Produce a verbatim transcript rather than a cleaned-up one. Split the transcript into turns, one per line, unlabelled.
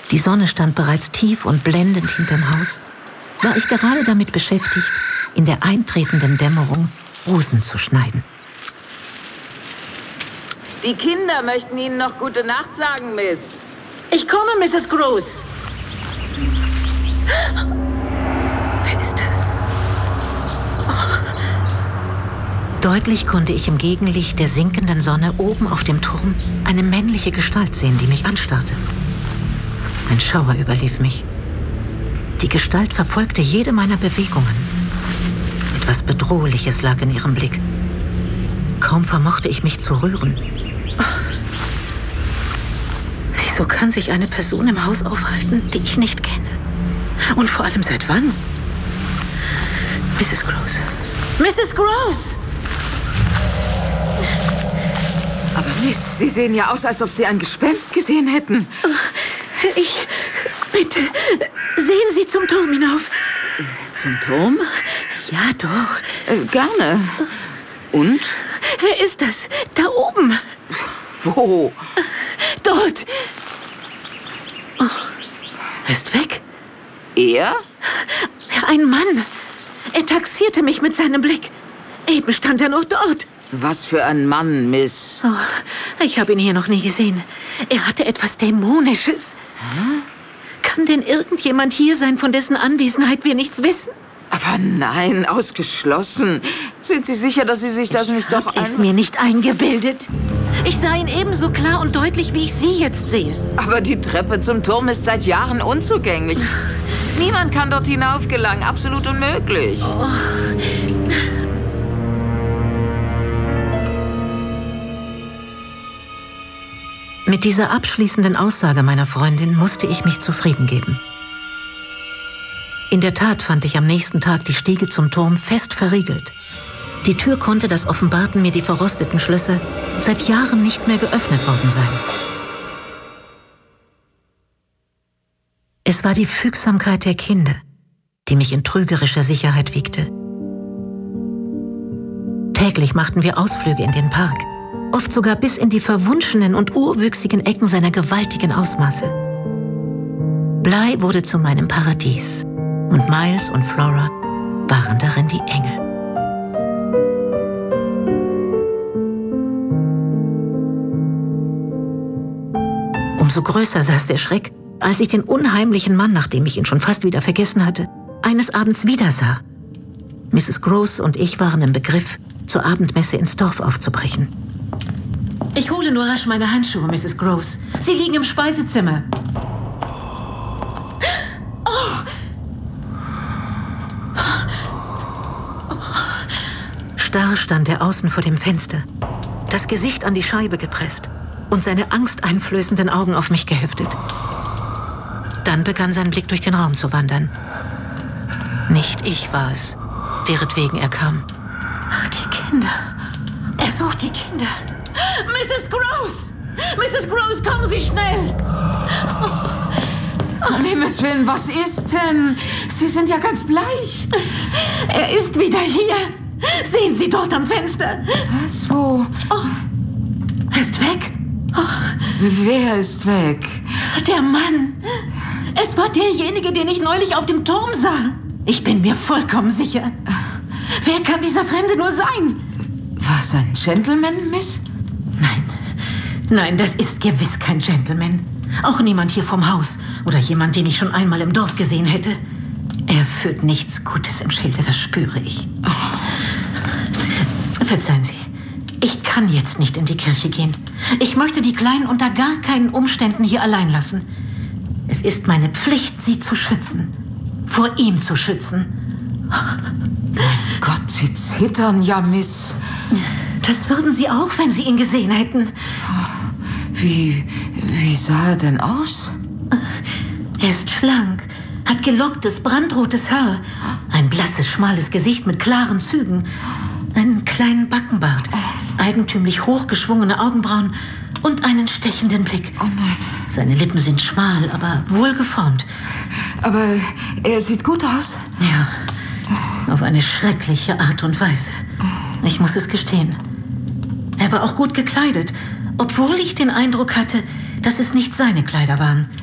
Die Sonne stand bereits tief und blendend hinterm Haus, war ich gerade damit beschäftigt, in der eintretenden Dämmerung Rosen zu schneiden.
Die Kinder möchten Ihnen noch gute Nacht sagen, Miss.
Ich komme, Misses Gross. Wer ist das? Oh. Deutlich konnte ich im Gegenlicht der sinkenden Sonne oben auf dem Turm eine männliche Gestalt sehen, die mich anstarrte. Ein Schauer überlief mich. Die Gestalt verfolgte jede meiner Bewegungen. Etwas Bedrohliches lag in ihrem Blick. Kaum vermochte ich mich zu rühren. Wieso kann sich eine Person im Haus aufhalten, die ich nicht kenne? Und vor allem seit wann? Misses Gross. Misses Gross!
Aber Miss, Sie sehen ja aus, als ob Sie ein Gespenst gesehen hätten.
Ich... Bitte, sehen Sie zum Turm hinauf.
Zum Turm?
Ja, doch.
Äh, gerne. Und?
Wer ist das? Da oben.
Wo?
Dort. Oh, er ist weg.
Er?
Ein Mann. Er taxierte mich mit seinem Blick. Eben stand er noch dort.
Was für ein Mann, Miss.
Oh, ich habe ihn hier noch nie gesehen. Er hatte etwas Dämonisches.
Hm?
Kann denn irgendjemand hier sein, von dessen Anwesenheit wir nichts wissen?
Aber nein, ausgeschlossen. Sind Sie sicher, dass Sie sich das
ich
nicht doch
ein... Ich habe es mir nicht eingebildet. Ich sah ihn ebenso klar und deutlich, wie ich Sie jetzt sehe.
Aber die Treppe zum Turm ist seit Jahren unzugänglich. Niemand kann dort hinauf gelangen. Absolut unmöglich.
Oh. Mit dieser abschließenden Aussage meiner Freundin musste ich mich zufrieden geben. In der Tat fand ich am nächsten Tag die Stiege zum Turm fest verriegelt. Die Tür konnte, das offenbarten mir die verrosteten Schlösser, seit Jahren nicht mehr geöffnet worden sein. Es war die Fügsamkeit der Kinder, die mich in trügerischer Sicherheit wiegte. Täglich machten wir Ausflüge in den Park, oft sogar bis in die verwunschenen und urwüchsigen Ecken seiner gewaltigen Ausmaße. Bly wurde zu meinem Paradies und Miles und Flora waren darin die Engel. Umso größer saß der Schreck, als ich den unheimlichen Mann, nachdem ich ihn schon fast wieder vergessen hatte, eines Abends wieder sah. Misses Gross und ich waren im Begriff, zur Abendmesse ins Dorf aufzubrechen. Ich hole nur rasch meine Handschuhe, Misses Gross. Sie liegen im Speisezimmer. Oh. Starr stand er außen vor dem Fenster, das Gesicht an die Scheibe gepresst und seine angsteinflößenden Augen auf mich geheftet. Dann begann sein Blick durch den Raum zu wandern. Nicht ich war es, deretwegen er kam. Die Kinder. Er sucht die Kinder. Misses Gross! Misses Gross, kommen Sie schnell!
Oh, um Himmels Willen, was ist denn? Sie sind ja ganz bleich.
Er ist wieder hier. Sehen Sie dort am Fenster.
Was, wo?
Oh, er ist weg. Oh.
Wer ist weg?
Der Mann. Es war derjenige, den ich neulich auf dem Turm sah. Ich bin mir vollkommen sicher. Wer kann dieser Fremde nur sein?
War es ein Gentleman, Miss?
Nein, nein, das ist gewiss kein Gentleman. Auch niemand hier vom Haus oder jemand, den ich schon einmal im Dorf gesehen hätte. Er führt nichts Gutes im Schilde, das spüre ich. Oh. Verzeihen Sie, ich kann jetzt nicht in die Kirche gehen. Ich möchte die Kleinen unter gar keinen Umständen hier allein lassen. Es ist meine Pflicht, sie zu schützen. Vor ihm zu schützen.
Mein Gott, Sie zittern ja, Miss.
Das würden Sie auch, wenn Sie ihn gesehen hätten.
Wie, wie sah er denn aus?
Er ist schlank, hat gelocktes, brandrotes Haar, ein blasses, schmales Gesicht mit klaren Zügen, einen kleinen Backenbart, eigentümlich hochgeschwungene Augenbrauen und einen stechenden Blick.
Oh nein.
Seine Lippen sind schmal, aber wohlgeformt.
Aber er sieht gut aus.
Ja, auf eine schreckliche Art und Weise. Ich muss es gestehen. Er war auch gut gekleidet, obwohl ich den Eindruck hatte, dass es nicht seine Kleider waren.